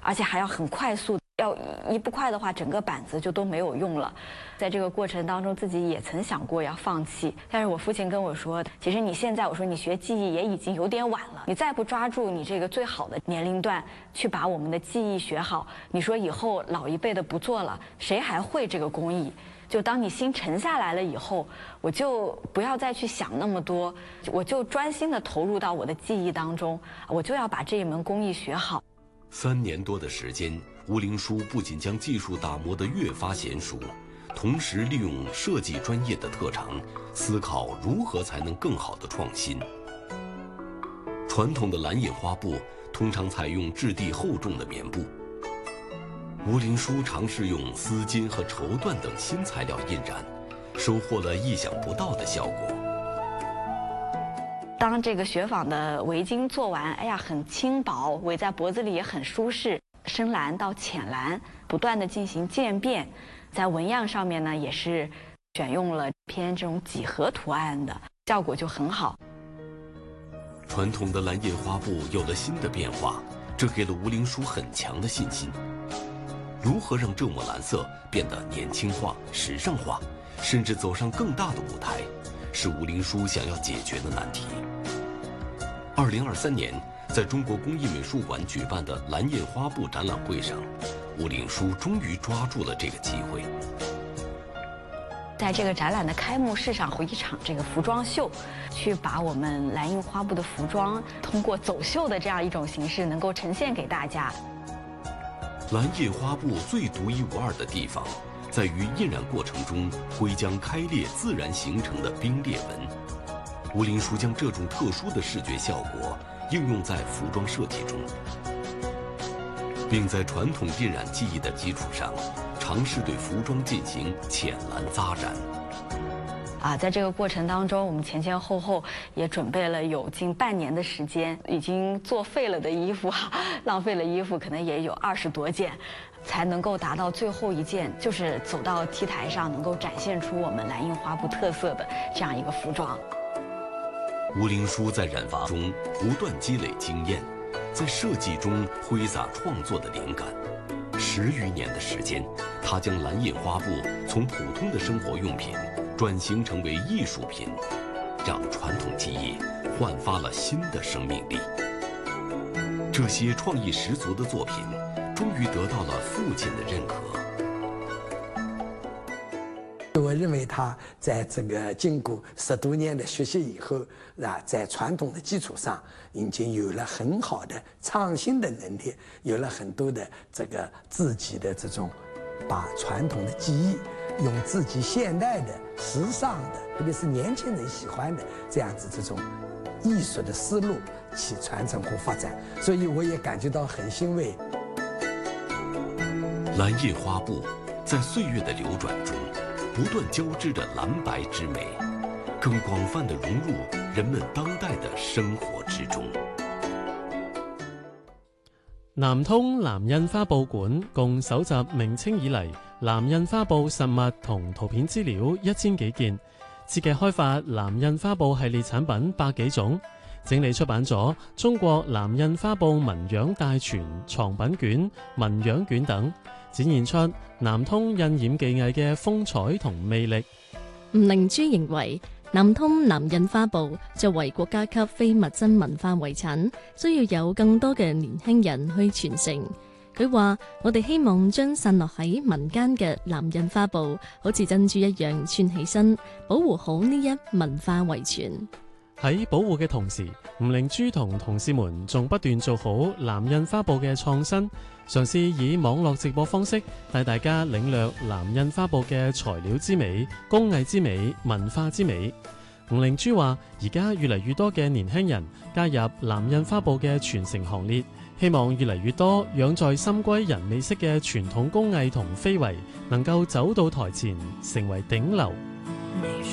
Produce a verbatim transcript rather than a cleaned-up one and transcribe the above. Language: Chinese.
而且还要很快速。要一不快的话，整个板子就都没有用了。在这个过程当中，自己也曾想过要放弃，但是我父亲跟我说，其实你现在我说你学技艺也已经有点晚了，你再不抓住你这个最好的年龄段去把我们的技艺学好，你说以后老一辈的不做了，谁还会这个工艺？就当你心沉下来了以后，我就不要再去想那么多，我就专心的投入到我的技艺当中，我就要把这一门工艺学好。 三年多的时间，吴灵书不仅将技术打磨得越发娴熟，同时利用设计专业的特长，思考如何才能更好的创新。传统的蓝印花布通常采用质地厚重的棉布，吴灵书尝试用丝巾和绸缎等新材料印染，收获了意想不到的效果。 当这个雪纺的围巾做完，哎呀，很轻薄，围在脖子里也很舒适。深蓝到浅蓝，不断的进行渐变，在纹样上面呢，也是选用了偏这种几何图案的，效果就很好。 传统的蓝印花布有了新的变化，这给了吴灵书很强的信心。如何让这抹蓝色变得年轻化、时尚化，甚至走上更大的舞台，是吴灵书想要解决的难题。二零二三年，在中国工艺美术馆举办的蓝印花布展览会上，吴灵书终于抓住了这个机会。 在这个展览的开幕式上，会一场这个服装秀，去把我们蓝印花布的服装通过走秀的这样一种形式，能够呈现给大家。 蓝印花布最独一无二的地方，在于印染过程中会将开裂自然形成的冰裂纹。吴灵书将这种特殊的视觉效果应用在服装设计中，并在传统印染技艺的基础上，尝试对服装进行浅蓝扎染。 啊，在这个过程当中，我们前前后后也准备了有近半年的时间，已经作废了的衣服，浪费了衣服可能也有二十多件，才能够达到最后一件，就是走到 T 台上能够展现出我们蓝印花布特色的这样一个服装。 吴灵书在染发中不断积累经验，在设计中挥洒创作的灵感。十余年的时间，他将蓝印花布从普通的生活用品转型成为艺术品，让传统技艺焕发了新的生命力。这些创意十足的作品，终于得到了父亲的认可。 我认为他在这个经过十多年的学习以后，啊，在传统的基础上已经有了很好的创新的能力，有了很多的这个自己的这种，把传统的技艺用自己现代的、时尚的，特别是年轻人喜欢的这样子这种艺术的思路去传承和发展，所以我也感觉到很欣慰。 蓝印花布在岁月的流转中，不断交织着蓝白之美，更广泛地融入人们當代的生活之中。 南通藍印花布館共搜集明清以嚟藍印花布實物同圖片資料一千幾件，設計開發藍印花布系列產品百幾種，整理出版咗《中國藍印花布紋樣大全》藏品卷、紋樣卷等，展現出南通印染技藝嘅風采同魅力。 吳靈珠認為，南通藍印花布作為國家級非物質文化遺產，需要有更多嘅年輕人去傳承。佢話：我哋希望將散落喺民間嘅藍印花布，好似珍珠一樣串起身，保護好呢一文化遺傳。 喺保護嘅同時，吳靈珠同同事們仲不斷做好藍印花布嘅創新，嘗試以網絡直播方式帶大家領略藍印花布嘅材料之美、工藝之美、文化之美。吳靈珠話：而家越嚟越多嘅年輕人加入藍印花布嘅傳承行列，希望越嚟越多養在深閨人未識嘅傳統工藝同非遺能夠走到台前，成為頂流。